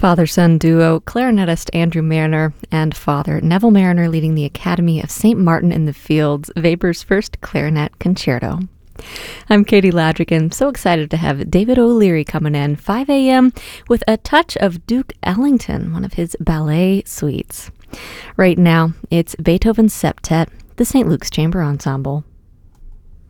Father-son duo, clarinetist Andrew Mariner and Father Neville Mariner leading the Academy of St. Martin in the Fields, Weber's first clarinet concerto. I'm Katie Ladrick, and so excited to have David O'Leary coming in 5 a.m. with a touch of Duke Ellington, one of his ballet suites. Right now, it's Beethoven's Septet, the St. Luke's Chamber Ensemble.